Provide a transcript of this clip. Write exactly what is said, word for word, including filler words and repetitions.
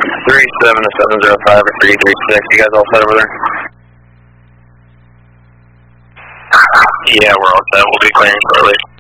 three seven to seven zero five or three three six, you guys all set over there? Yeah, we're all set. We'll be clearing shortly.